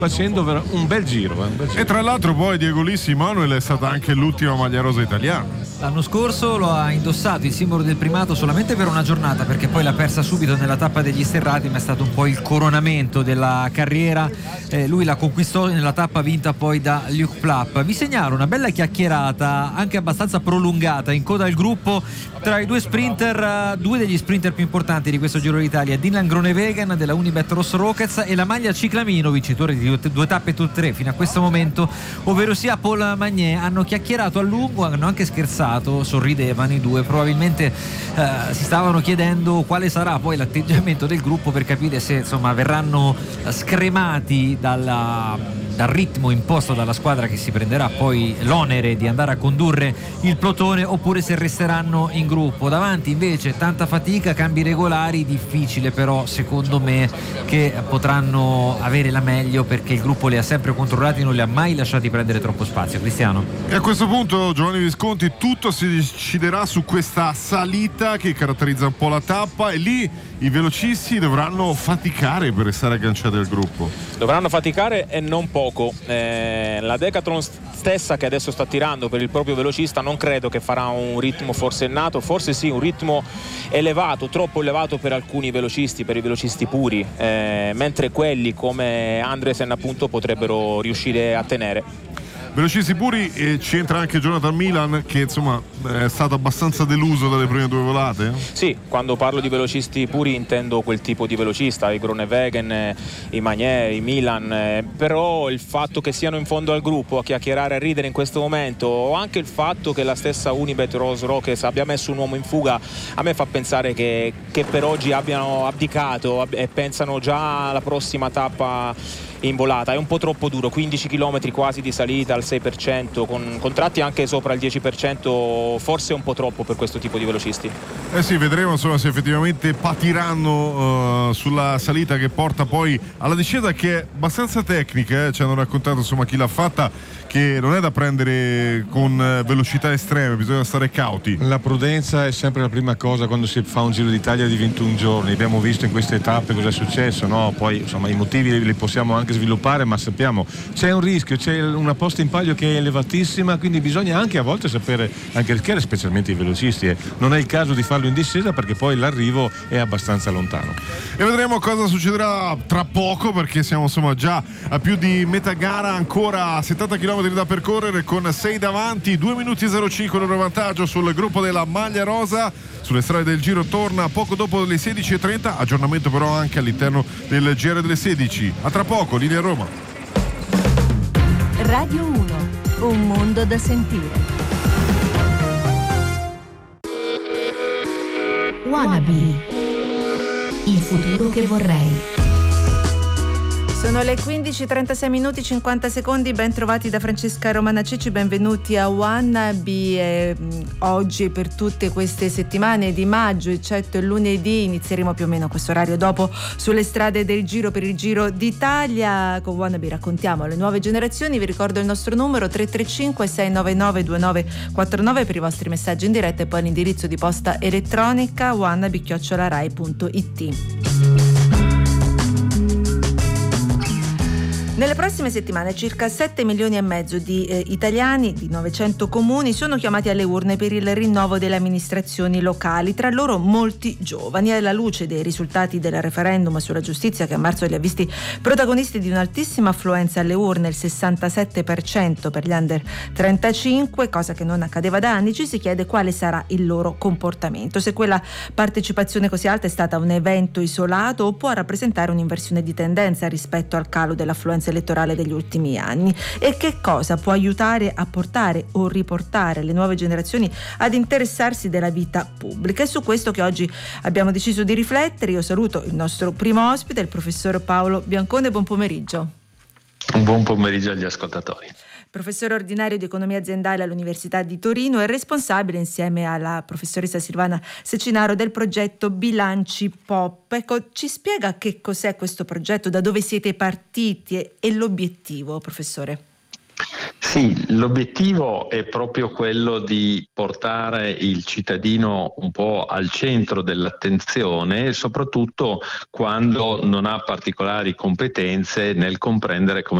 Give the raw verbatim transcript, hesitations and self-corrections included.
facendo un bel giro, un bel giro. E tra l'altro poi Diego Lissi Manuel è stata anche l'ultima maglia rosa italiana. L'anno scorso lo ha indossato il simbolo del primato solamente per una giornata, perché poi l'ha persa subito nella tappa degli sterrati, ma è stato un po' il coronamento della carriera. Eh, lui la conquistò nella tappa vinta poi da Luke Plapp. Vi segnalo una bella chiacchierata anche abbastanza prolungata in coda al gruppo tra i due sprinter, due degli sprinter più importanti di questo Giro d'Italia, Dylan Groenewegen della Unibet Rosso Rockets e la maglia Ciclamino, vincitore di due tappe tutte e tre fino a questo momento, ovvero sia Paul Magnier. Hanno chiacchierato a lungo, hanno anche scherzato, sorridevano i due, probabilmente eh, si stavano chiedendo quale sarà poi l'atteggiamento del gruppo per capire se insomma verranno scremati dalla, dal ritmo imposto dalla squadra che si prenderà poi l'onere di andare a condurre il plotone, oppure se resteranno in gruppo. Davanti invece tanta fatica, cambi regolari, difficile però secondo me che potranno avere la meglio, perché il gruppo li ha sempre controllati, non li ha mai lasciati prendere troppo spazio. Cristiano. E a questo punto, Giovanni Visconti, tutto si deciderà su questa salita che caratterizza un po' la tappa, e lì i velocisti dovranno faticare per restare agganciati al gruppo. Dovranno faticare e non poco. Eh, la Decathlon stessa, che adesso sta tirando per il proprio velocista, non credo che farà un ritmo forsennato, forse sì un ritmo elevato, troppo elevato per alcuni velocisti, per i velocisti puri, eh, mentre quelli come Andresen appunto potrebbero riuscire a tenere. Velocisti puri, e ci entra anche Jonathan Milan, che insomma è stato abbastanza deluso dalle prime due volate. Sì, quando parlo di velocisti puri intendo quel tipo di velocista, i Groenewegen, i Magnier, i Milan, eh, però il fatto che siano in fondo al gruppo a chiacchierare, a ridere in questo momento, o anche il fatto che la stessa Unibet Rosso Rockets abbia messo un uomo in fuga, a me fa pensare che, che per oggi abbiano abdicato e pensano già alla prossima tappa in volata. È un po' troppo duro, quindici chilometri quasi di salita al sei per cento, con contratti anche sopra il dieci per cento, forse è un po' troppo per questo tipo di velocisti. Eh sì, vedremo insomma se effettivamente patiranno uh, sulla salita che porta poi alla discesa, che è abbastanza tecnica, eh? Ci hanno raccontato insomma chi l'ha fatta, che non è da prendere con velocità estreme, bisogna stare cauti. La prudenza è sempre la prima cosa quando si fa un Giro d'Italia di ventuno giorni. Abbiamo visto in queste tappe cosa è successo, no? Poi insomma i motivi li possiamo anche sviluppare, ma sappiamo c'è un rischio, c'è una posta in palio che è elevatissima, quindi bisogna anche a volte sapere anche rischiare, specialmente i velocisti, eh. Non è il caso di farlo in discesa, perché poi l'arrivo è abbastanza lontano. E vedremo cosa succederà tra poco, perché siamo insomma già a più di metà gara, ancora settanta chilometri da percorrere, con sei davanti, due minuti e zero cinque loro vantaggio sul gruppo della maglia rosa. Sulle strade del Giro torna poco dopo le sedici e trenta, aggiornamento però anche all'interno del G R delle sedici. A tra poco, linea Roma. Radio uno, un mondo da sentire. Wannabe, il futuro che vorrei. Sono le quindici e trentasei minuti cinquanta secondi, ben trovati da Francesca Romana Cicci, benvenuti a Wannabe. E, mh, oggi per tutte queste settimane di maggio, eccetto il lunedì, inizieremo più o meno a questo orario dopo sulle strade del Giro per il Giro d'Italia. Con Wannabe raccontiamo le nuove generazioni. Vi ricordo il nostro numero tre tre cinque sei nove nove due nove quattro nove per i vostri messaggi in diretta, e poi l'indirizzo di posta elettronica wannabe chiocciola rai punto it. Nelle prossime settimane circa sette milioni e mezzo di eh, italiani di novecento comuni sono chiamati alle urne per il rinnovo delle amministrazioni locali, tra loro molti giovani. Alla luce dei risultati del referendum sulla giustizia, che a marzo li ha visti protagonisti di un'altissima affluenza alle urne, il sessantasette per cento per gli under trentacinque, cosa che non accadeva da anni, ci si chiede quale sarà il loro comportamento, se quella partecipazione così alta è stata un evento isolato o può rappresentare un'inversione di tendenza rispetto al calo dell'affluenza elettorale degli ultimi anni, e che cosa può aiutare a portare o riportare le nuove generazioni ad interessarsi della vita pubblica. È su questo che oggi abbiamo deciso di riflettere. Io saluto il nostro primo ospite, il professor Paolo Biancone. Buon pomeriggio. Un buon pomeriggio agli ascoltatori. Professore ordinario di economia aziendale all'Università di Torino e responsabile, insieme alla professoressa Silvana Secinaro, del progetto Bilanci Pop. Ecco, ci spiega che cos'è questo progetto, da dove siete partiti e l'obiettivo, professore? Sì, l'obiettivo è proprio quello di portare il cittadino un po' al centro dell'attenzione, soprattutto quando non ha particolari competenze nel comprendere come